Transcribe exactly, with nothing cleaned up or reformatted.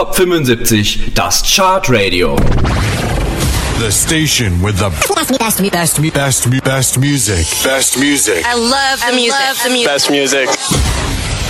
Top fünfundsiebzig, das Chart Radio. The station with the best, best, best, best, best music. Best music. I love the music. I love the music. Best music.